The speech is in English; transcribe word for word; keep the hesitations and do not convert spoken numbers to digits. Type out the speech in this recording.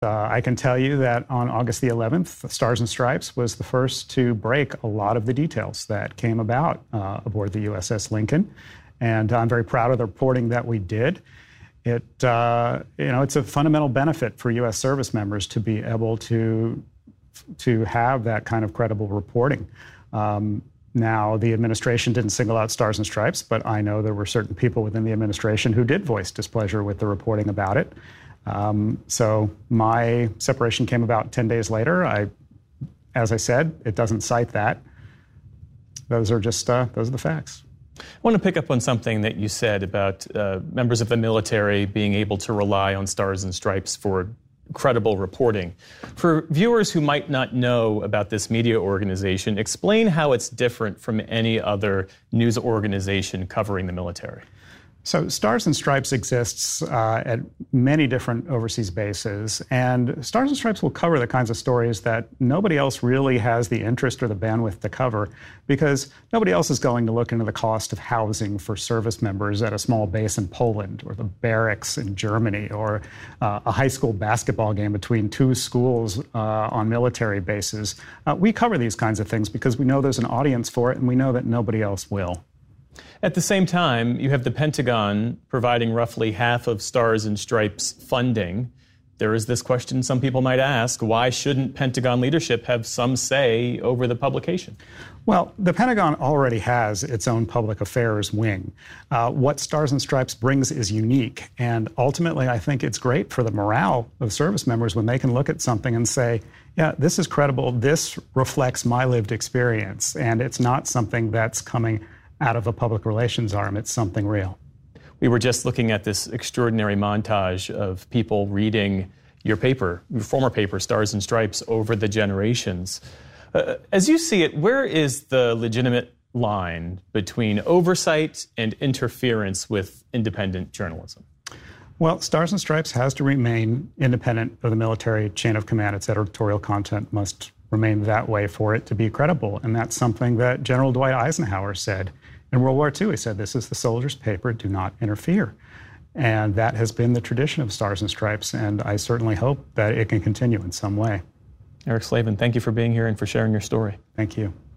Uh, I can tell you that on August the eleventh, Stars and Stripes was the first to break a lot of the details that came about uh, aboard the U S S Lincoln. And I'm very proud of the reporting that we did. It, uh, you know, it's a fundamental benefit for U S service members to be able to, to have that kind of credible reporting. Um, now, the administration didn't single out Stars and Stripes, but I know there were certain people within the administration who did voice displeasure with the reporting about it. Um, so my separation came about ten days later. I, as I said, it doesn't cite that. Those are just, uh, those are the facts. I want to pick up on something that you said about uh, members of the military being able to rely on Stars and Stripes for credible reporting. For viewers who might not know about this media organization, explain how it's different from any other news organization covering the military. So Stars and Stripes exists uh, at many different overseas bases, and Stars and Stripes will cover the kinds of stories that nobody else really has the interest or the bandwidth to cover, because nobody else is going to look into the cost of housing for service members at a small base in Poland, or the barracks in Germany, or uh, a high school basketball game between two schools uh, on military bases. Uh, we cover these kinds of things because we know there's an audience for it, and we know that nobody else will. At the same time, you have the Pentagon providing roughly half of Stars and Stripes funding. There is this question some people might ask: why shouldn't Pentagon leadership have some say over the publication? Well, the Pentagon already has its own public affairs wing. Uh, what Stars and Stripes brings is unique, and ultimately I think it's great for the morale of service members when they can look at something and say, yeah, this is credible, this reflects my lived experience, and it's not something that's coming out of a public relations arm. It's something real. We were just looking at this extraordinary montage of people reading your paper, your former paper, Stars and Stripes, over the generations. Uh, as you see it, where is the legitimate line between oversight and interference with independent journalism? Well, Stars and Stripes has to remain independent of the military chain of command. Its editorial content must remain that way for it to be credible. And that's something that General Dwight Eisenhower said in World War Two. He said, this is the soldier's paper, do not interfere. And that has been the tradition of Stars and Stripes, and I certainly hope that it can continue in some way. Eric Slavin, thank you for being here and for sharing your story. Thank you.